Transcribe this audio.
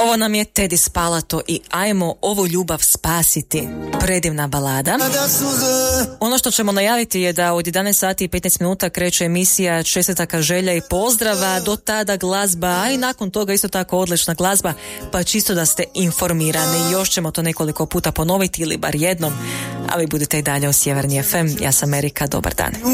Ovo nam je Teddy Spalato i Ajmo ovu ljubav spasiti. Predivna balada. Ono što ćemo najaviti je da od 11 sati i 15 minuta kreće emisija čestitaka, želja i pozdrava. Do tada glazba, a i nakon toga isto tako odlična glazba, pa čisto da ste informirani. Još ćemo to nekoliko puta ponoviti ili bar jednom, ali budete i dalje u Sjeverni FM. Ja sam Erika, dobar dan.